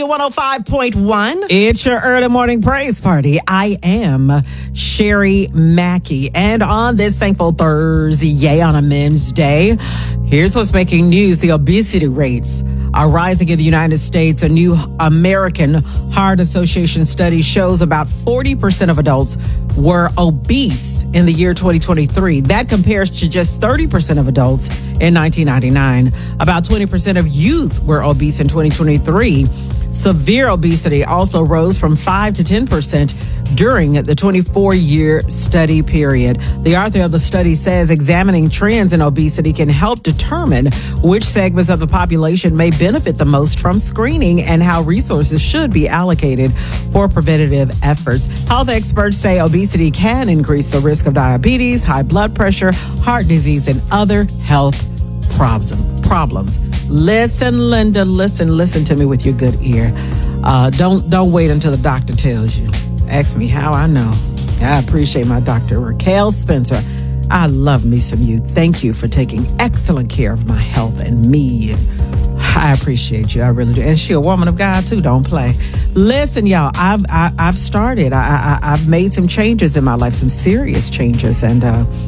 W105.1. It's your early morning praise party. I am Sherry Mackey. And on this thankful Thursday on a Men's Day, here's what's making news. The obesity rates are rising in the United States. A new American Heart Association study shows about 40% of adults were obese in the year 2023. That compares to just 30% of adults in 1999. About 20% of youth were obese in 2023. Severe obesity also rose from 5 to 10% during the 24-year study period. The author of the study says examining trends in obesity can help determine which segments of the population may benefit the most from screening and how resources should be allocated for preventative efforts. Health experts say obesity can increase the risk of diabetes, high blood pressure, heart disease, and other health problems. Listen, Linda, listen to me with your good ear. Don't wait until the doctor tells you. Ask me how I know. I appreciate my doctor, Raquel Spencer. I love me some you. Thank you for taking excellent care of my health and me. I appreciate you. I really do. And she a woman of God too. Don't play. Listen, y'all. I've started. I've made some changes in my life, some serious changes, and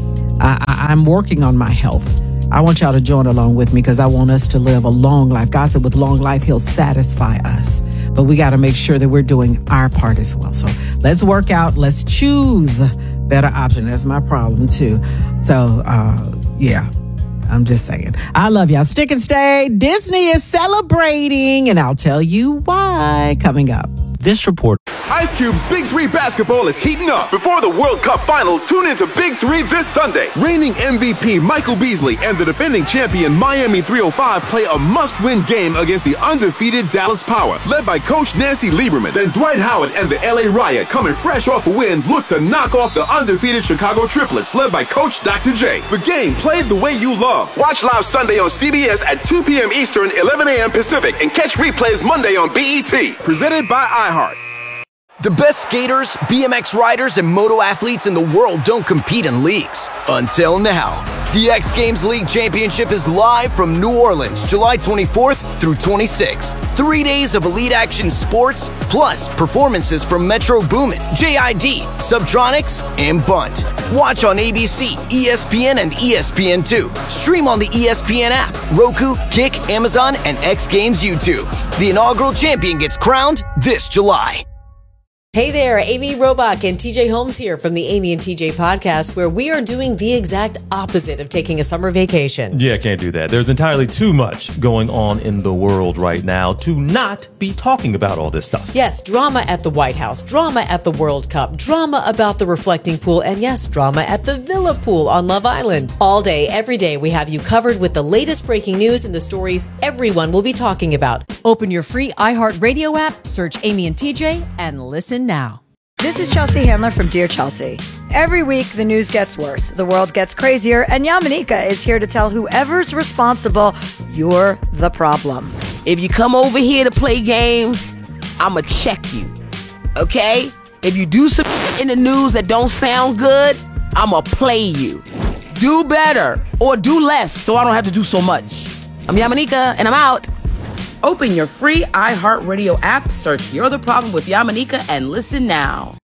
I'm working on my health. I want y'all to join along with me because I want us to live a long life. God said with long life, he'll satisfy us. But we got to make sure that we're doing our part as well. So let's work out. Let's choose better option. That's my problem too. So, yeah, I'm just saying. I love y'all. Stick and stay. Disney is celebrating, and I'll tell you why coming up. This report. Ice Cube's Big 3 basketball is heating up. Before the World Cup final, tune into Big 3 this Sunday. Reigning MVP Michael Beasley and the defending champion Miami 305 play a must-win game against the undefeated Dallas Power, led by Coach Nancy Lieberman. Then Dwight Howard and the LA Riot, coming fresh off a win, look to knock off the undefeated Chicago Triplets, led by Coach Dr. J. The game played the way you love. Watch live Sunday on CBS at 2 p.m. Eastern, 11 a.m. Pacific, and catch replays Monday on BET. Presented by iHeart. The best skaters, BMX riders, and moto athletes in the world don't compete in leagues. Until now. The X Games League Championship is live from New Orleans, July 24th through 26th. 3 days of elite action sports, plus performances from Metro Boomin, JID, Subtronics, and Bunt. Watch on ABC, ESPN, and ESPN2. Stream on the ESPN app, Roku, Kick, Amazon, and X Games YouTube. The inaugural champion gets crowned this July. Hey there, Amy Robach and TJ Holmes here from the Amy and TJ podcast, where we are doing the exact opposite of taking a summer vacation. Yeah, can't do that. There's entirely too much going on in the world right now to not be talking about all this stuff. Yes, drama at the White House, drama at the World Cup, drama about the reflecting pool, and yes, drama at the Villa pool on Love Island. All day, every day, we have you covered with the latest breaking news and the stories everyone will be talking about. Open your free iHeartRadio app, search Amy and TJ, and listen now. This is Chelsea Handler from Dear Chelsea. Every week, the news gets worse, the world gets crazier, and Yamanika is here to tell whoever's responsible, you're the problem. If you come over here to play games, I'ma check you, okay? If you do some in the news that don't sound good, I'ma play you. Do better, or do less, so I don't have to do so much. I'm Yamanika, and I'm out. Open your free iHeartRadio app, search You're the Problem with Yamanika, and listen now.